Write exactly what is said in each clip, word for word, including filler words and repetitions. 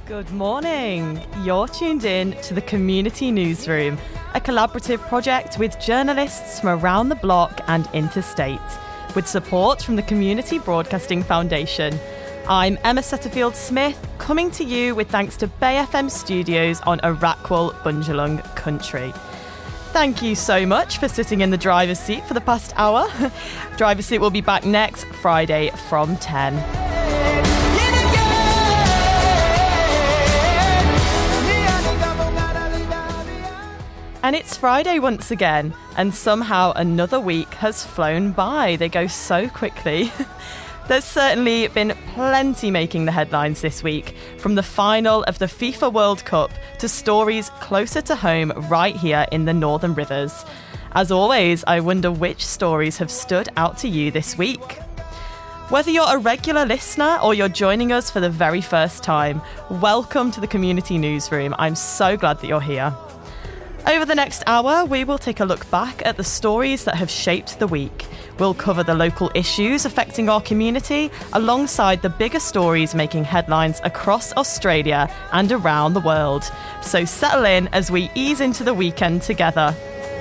Good morning. You're tuned in to the Community Newsroom, a collaborative project with journalists from around the block and interstate, with support from the Community Broadcasting Foundation. I'm Emma Setterfield-Smith, coming to you with thanks to Bay F M Studios on Arakwal, Bundjalung country. Thank you so much for sitting in the driver's seat for the past hour. Driver's seat will be back next Friday from ten. And it's Friday once again, and somehow another week has flown by. They go so quickly. There's certainly been plenty making the headlines this week, from the final of the FIFA World Cup to stories closer to home right here in the Northern Rivers. As always, I wonder which stories have stood out to you this week. Whether you're a regular listener or you're joining us for the very first time, welcome to the Community Newsroom. I'm so glad that you're here. Over the next hour, we will take a look back at the stories that have shaped the week. We'll cover the local issues affecting our community, alongside the bigger stories making headlines across Australia and around the world. So settle in as we ease into the weekend together.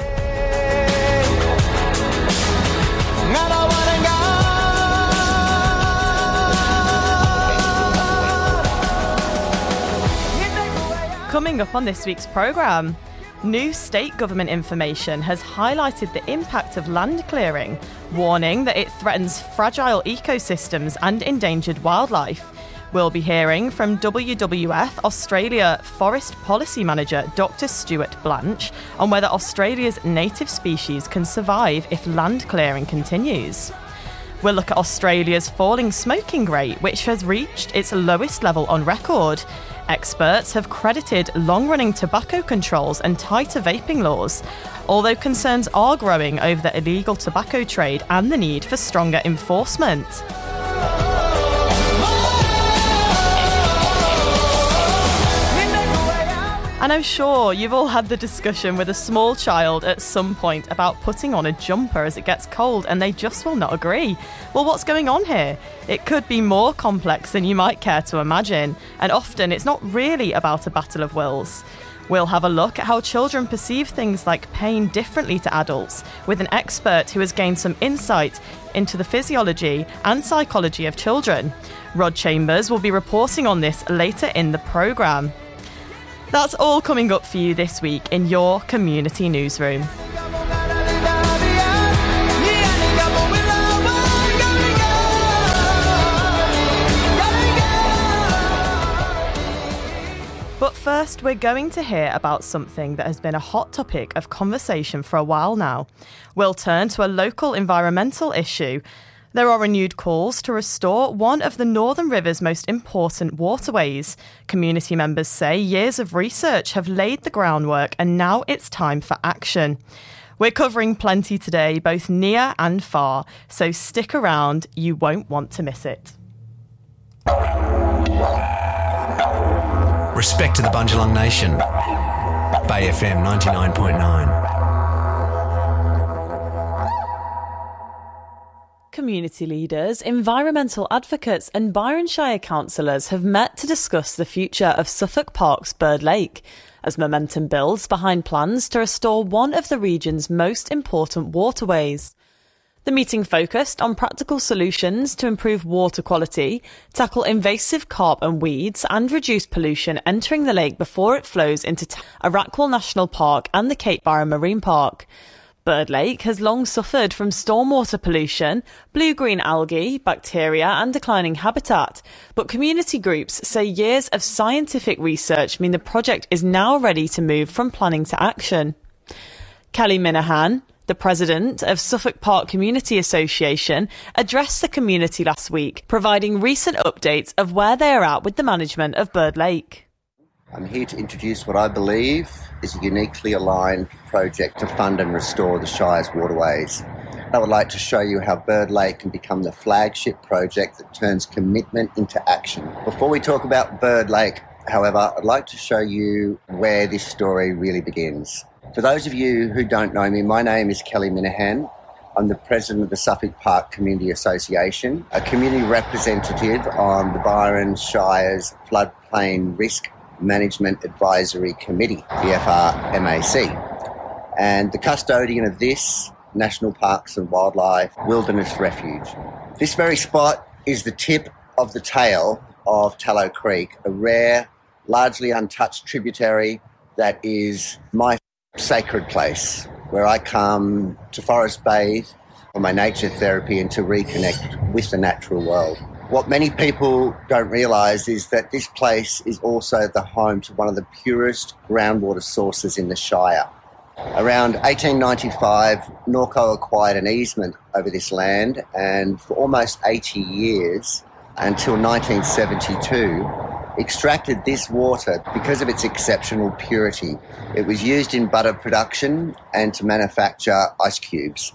Coming up on this week's programme, new state government information has highlighted the impact of land clearing, warning that it threatens fragile ecosystems and endangered wildlife. We'll be hearing from W W F Australia Forest Policy Manager Doctor Stuart Blanche on whether Australia's native species can survive if land clearing continues. We'll look at Australia's falling smoking rate, which has reached its lowest level on record. Experts have credited long-running tobacco controls and tighter vaping laws, although concerns are growing over the illegal tobacco trade and the need for stronger enforcement. And I'm sure you've all had the discussion with a small child at some point about putting on a jumper as it gets cold, and they just will not agree. Well, what's going on here? It could be more complex than you might care to imagine, and often it's not really about a battle of wills. We'll have a look at how children perceive things like pain differently to adults, with an expert who has gained some insight into the physiology and psychology of children. Rod Chambers will be reporting on this later in the programme. That's all coming up for you this week in your Community Newsroom. But first, we're going to hear about something that has been a hot topic of conversation for a while now. We'll turn to a local environmental issue. There are renewed calls to restore one of the Northern River's most important waterways. Community members say years of research have laid the groundwork and now it's time for action. We're covering plenty today, both near and far, so stick around, you won't want to miss it. Respect to the Bundjalung Nation. Bay F M ninety-nine point nine. Community leaders, environmental advocates and Byron Shire councillors have met to discuss the future of Suffolk Park's Bird Lake, as momentum builds behind plans to restore one of the region's most important waterways. The meeting focused on practical solutions to improve water quality, tackle invasive carp and weeds and reduce pollution entering the lake before it flows into Arakwal National Park and the Cape Byron Marine Park. Bird Lake has long suffered from stormwater pollution, blue-green algae, bacteria and declining habitat, but community groups say years of scientific research mean the project is now ready to move from planning to action. Kelly Minahan, the president of Suffolk Park Community Association, addressed the community last week, providing recent updates of where they are at with the management of Bird Lake. I'm here to introduce what I believe is a uniquely aligned project to fund and restore the Shire's waterways. I would like to show you how Bird Lake can become the flagship project that turns commitment into action. Before we talk about Bird Lake, however, I'd like to show you where this story really begins. For those of you who don't know me, my name is Kelly Minahan. I'm the president of the Suffolk Park Community Association, a community representative on the Byron Shire's Floodplain Risk Management Advisory Committee, the F R M A C, and the custodian of this National Parks and Wildlife Wilderness Refuge. This very spot is the tip of the tail of Tallow Creek, a rare, largely untouched tributary that is my sacred place, where I come to forest bathe for my nature therapy and to reconnect with the natural world. What many people don't realise is that this place is also the home to one of the purest groundwater sources in the Shire. Around eighteen ninety-five, Norco acquired an easement over this land, and for almost eighty years, until nineteen seventy-two, extracted this water because of its exceptional purity. It was used in butter production and to manufacture ice cubes.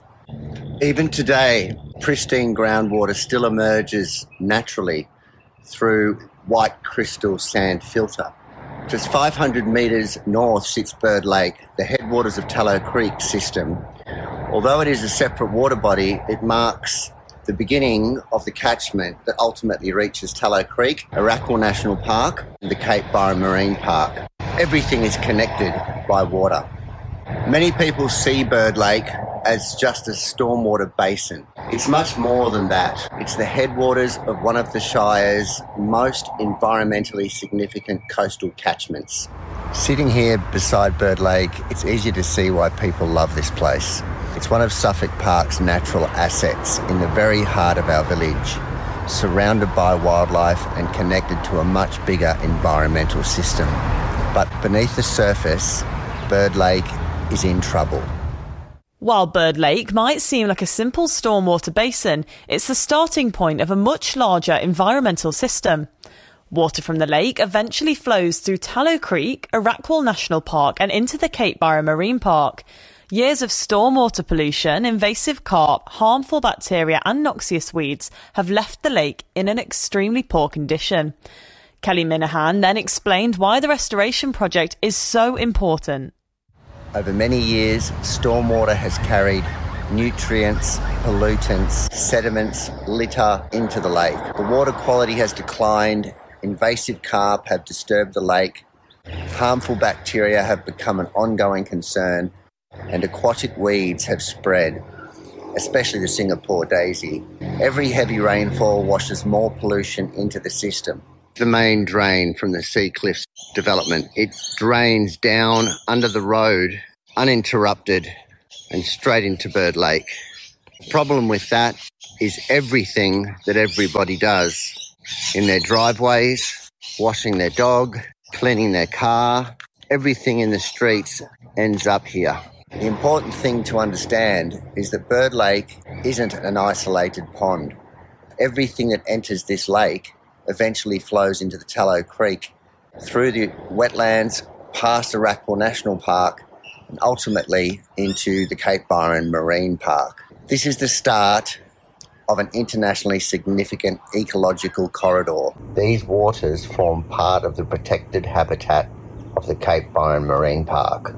Even today, pristine groundwater still emerges naturally through white crystal sand filter. Just five hundred metres north sits Bird Lake, the headwaters of Tallow Creek system. Although it is a separate water body, it marks the beginning of the catchment that ultimately reaches Tallow Creek, Arakwal National Park, and the Cape Byron Marine Park. Everything is connected by water. Many people see Bird Lake as just a stormwater basin. It's much more than that. It's the headwaters of one of the Shire's most environmentally significant coastal catchments. Sitting here beside Bird Lake, it's easy to see why people love this place. It's one of Suffolk Park's natural assets in the very heart of our village, surrounded by wildlife and connected to a much bigger environmental system. But beneath the surface, Bird Lake is in trouble. While Bird Lake might seem like a simple stormwater basin, it's the starting point of a much larger environmental system. Water from the lake eventually flows through Tallow Creek, Arakwal National Park and into the Cape Byron Marine Park. Years of stormwater pollution, invasive carp, harmful bacteria and noxious weeds have left the lake in an extremely poor condition. Kelly Minahan then explained why the restoration project is so important. Over many years, stormwater has carried nutrients, pollutants, sediments, litter into the lake. The water quality has declined, invasive carp have disturbed the lake, harmful bacteria have become an ongoing concern, and aquatic weeds have spread, especially the Singapore daisy. Every heavy rainfall washes more pollution into the system. The main drain from the Sea Cliffs development, it drains down under the road, uninterrupted, and straight into Bird Lake. The problem with that is everything that everybody does in their driveways, washing their dog, cleaning their car, everything in the streets ends up here. The important thing to understand is that Bird Lake isn't an isolated pond. Everything that enters this lake eventually flows into the Tallow Creek, through the wetlands, past Arakwal National Park, and ultimately into the Cape Byron Marine Park. This is the start of an internationally significant ecological corridor. These waters form part of the protected habitat of the Cape Byron Marine Park.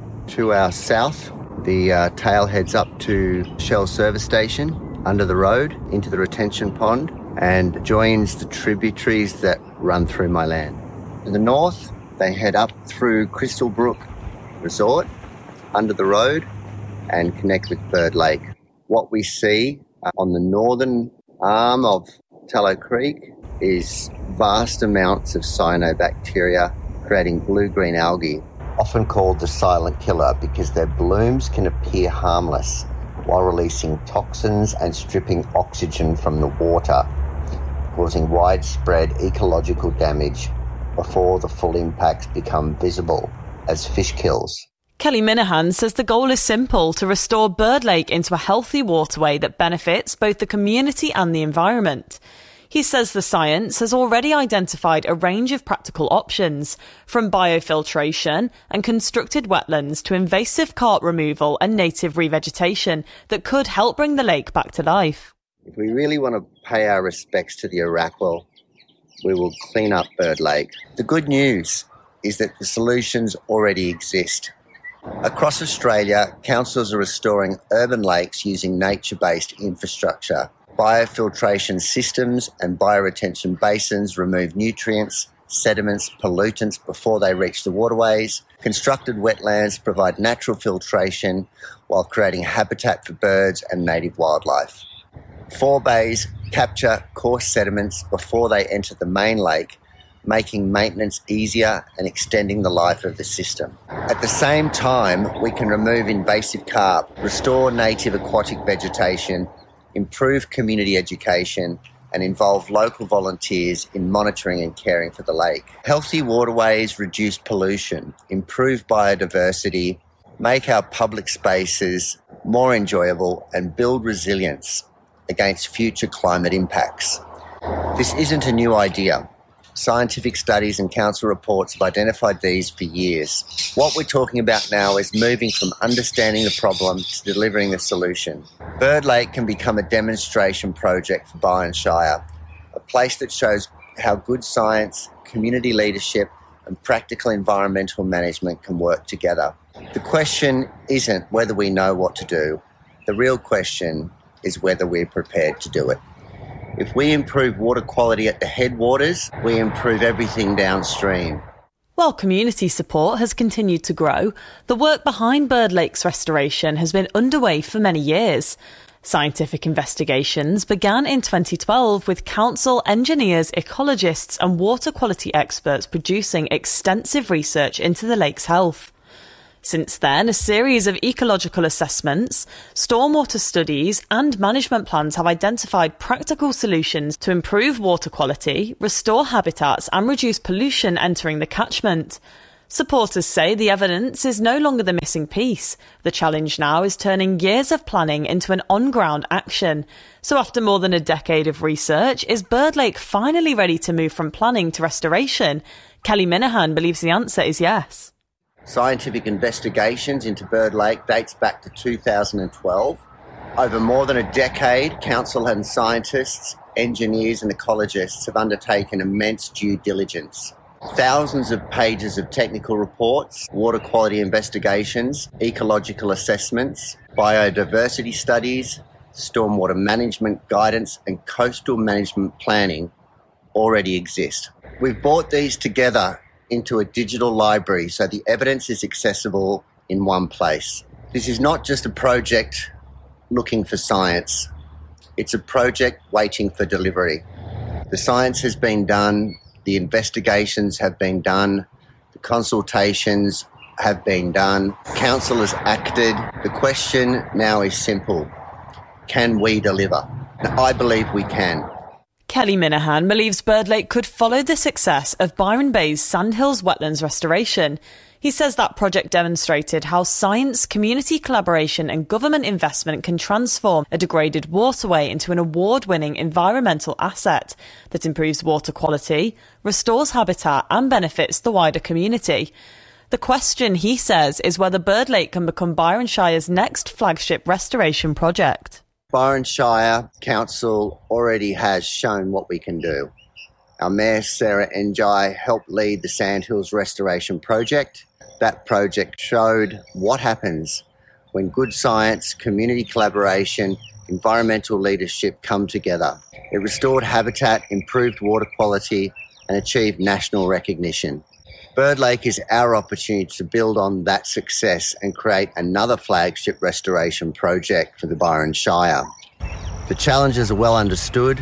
To our south, the uh, tail heads up to Shell Service Station, under the road, into the retention pond, and joins the tributaries that run through my land. To the north, they head up through Crystal Brook Resort, under the road, and connect with Bird Lake. What we see on the northern arm of Tallow Creek is vast amounts of cyanobacteria creating blue-green algae, often called the silent killer because their blooms can appear harmless while releasing toxins and stripping oxygen from the water, causing widespread ecological damage before the full impacts become visible as fish kills. Kelly Minahan says the goal is simple: to restore Bird Lake into a healthy waterway that benefits both the community and the environment. He says the science has already identified a range of practical options, from biofiltration and constructed wetlands to invasive carp removal and native revegetation, that could help bring the lake back to life. If we really want to pay our respects to the Arakwal, we will clean up Bird Lake. The good news is that the solutions already exist. Across Australia, councils are restoring urban lakes using nature-based infrastructure. Biofiltration systems and bioretention basins remove nutrients, sediments, pollutants before they reach the waterways. Constructed wetlands provide natural filtration while creating habitat for birds and native wildlife. Forebays capture coarse sediments before they enter the main lake, making maintenance easier and extending the life of the system. At the same time, we can remove invasive carp, restore native aquatic vegetation, improve community education, and involve local volunteers in monitoring and caring for the lake. Healthy waterways reduce pollution, improve biodiversity, make our public spaces more enjoyable, and build resilience against future climate impacts. This isn't a new idea. Scientific studies and council reports have identified these for years. What we're talking about now is moving from understanding the problem to delivering the solution. Bird Lake can become a demonstration project for Byron Shire, a place that shows how good science, community leadership, and practical environmental management can work together. The question isn't whether we know what to do. The real question is whether we're prepared to do it. If we improve water quality at the headwaters, we improve everything downstream. While community support has continued to grow, the work behind Bird Lake's restoration has been underway for many years. Scientific investigations began in twenty twelve with council, engineers, ecologists and water quality experts producing extensive research into the lake's health. Since then, a series of ecological assessments, stormwater studies and management plans have identified practical solutions to improve water quality, restore habitats and reduce pollution entering the catchment. Supporters say the evidence is no longer the missing piece. The challenge now is turning years of planning into an on-ground action. So after more than a decade of research, is Bird Lake finally ready to move from planning to restoration? Kelly Minahan believes the answer is yes. Scientific investigations into Bird Lake dates back to two thousand twelve. Over more than a decade, council and scientists, engineers and ecologists have undertaken immense due diligence. Thousands of pages of technical reports, water quality investigations, ecological assessments, biodiversity studies, stormwater management guidance and coastal management planning already exist. We've brought these together into a digital library so the evidence is accessible in one place. This is not just a project looking for science. It's a project waiting for delivery. The science has been done, the investigations have been done, the consultations have been done, council has acted. The question now is simple. Can we deliver? Now, I believe we can. Kelly Minahan believes Bird Lake could follow the success of Byron Bay's Sandhills wetlands restoration. He says that project demonstrated how science, community collaboration and government investment can transform a degraded waterway into an award-winning environmental asset that improves water quality, restores habitat and benefits the wider community. The question, he says, is whether Bird Lake can become Byron Shire's next flagship restoration project. Byron Shire Council already has shown what we can do. Our Mayor, Sarah Njai, helped lead the Sandhills Restoration Project. That project showed what happens when good science, community collaboration, environmental leadership come together. It restored habitat, improved water quality, and achieved national recognition. Bird Lake is our opportunity to build on that success and create another flagship restoration project for the Byron Shire. The challenges are well understood: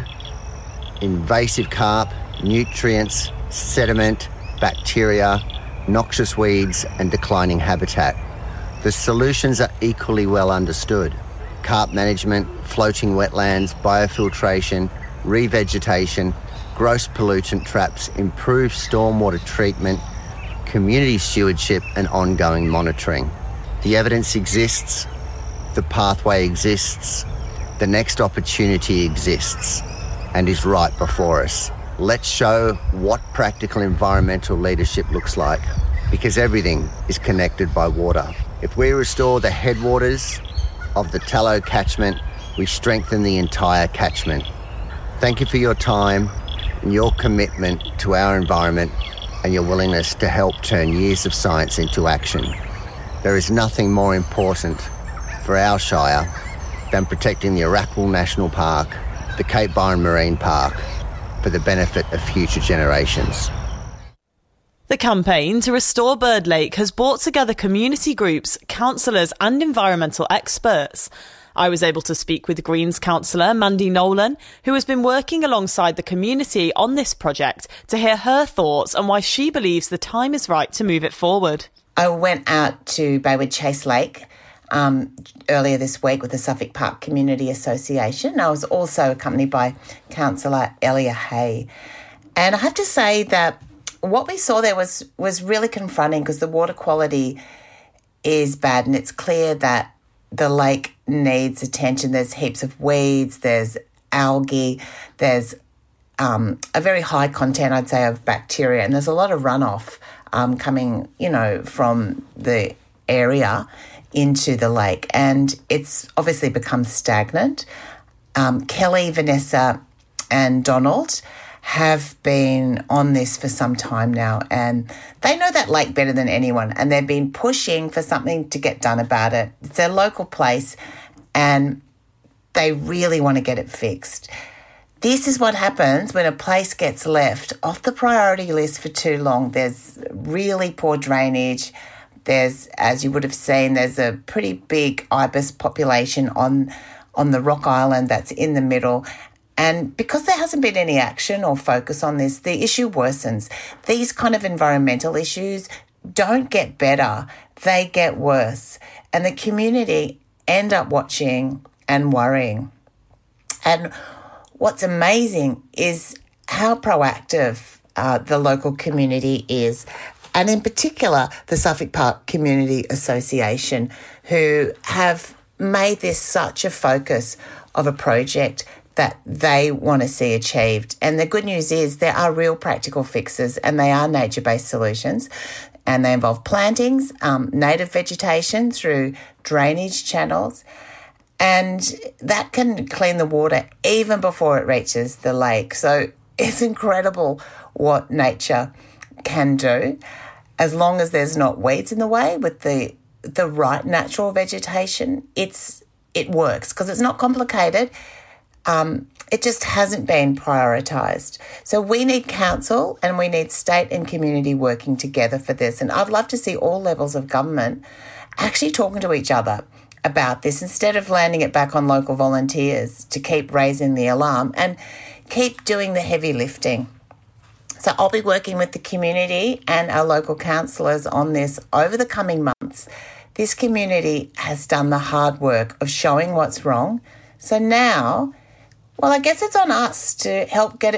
invasive carp, nutrients, sediment, bacteria, noxious weeds and declining habitat. The solutions are equally well understood: carp management, floating wetlands, biofiltration, revegetation, gross pollutant traps, improved stormwater treatment, community stewardship and ongoing monitoring. The evidence exists, the pathway exists, the next opportunity exists and is right before us. Let's show what practical environmental leadership looks like, because everything is connected by water. If we restore the headwaters of the Tallow catchment, we strengthen the entire catchment. Thank you for your time and your commitment to our environment and your willingness to help turn years of science into action. There is nothing more important for our Shire than protecting the Arakwal National Park, the Cape Byron Marine Park, for the benefit of future generations. The campaign to restore Bird Lake has brought together community groups, councillors and environmental experts. I was able to speak with Greens councillor Mandy Nolan, who has been working alongside the community on this project, to hear her thoughts on why she believes the time is right to move it forward. I went out to Baywood Chase Lake um, earlier this week with the Suffolk Park Community Association. I was also accompanied by Councillor Elia Hay. And I have to say that what we saw there was, was really confronting, because the water quality is bad, and it's clear that the lake needs attention. There's heaps of weeds, there's algae, there's um, a very high content, I'd say, of bacteria, and there's a lot of runoff um, coming, you know, from the area into the lake, and it's obviously become stagnant. Um, Kelly, Vanessa and Donald have been on this for some time now, and they know that lake better than anyone, and they've been pushing for something to get done about it. It's their local place, and they really want to get it fixed. This is what happens when a place gets left off the priority list for too long. There's really poor drainage. There's, as you would have seen, there's a pretty big ibis population on, on the rock island that's in the middle. And because there hasn't been any action or focus on this, the issue worsens. These kind of environmental issues don't get better, they get worse. And the community end up watching and worrying. And what's amazing is how proactive uh, the local community is. And in particular, the Suffolk Park Community Association, who have made this such a focus of a project that they want to see achieved. And the good news is there are real practical fixes, and they are nature-based solutions, and they involve plantings, um, native vegetation through drainage channels, and that can clean the water even before it reaches the lake. So it's incredible what nature can do, as long as there's not weeds in the way with the the right natural vegetation. It's it works because it's not complicated. Um, it just hasn't been prioritised. So we need council and we need state and community working together for this. And I'd love to see all levels of government actually talking to each other about this, instead of landing it back on local volunteers to keep raising the alarm and keep doing the heavy lifting. So I'll be working with the community and our local councillors on this over the coming months. This community has done the hard work of showing what's wrong. So now, well, I guess it's on us to help get it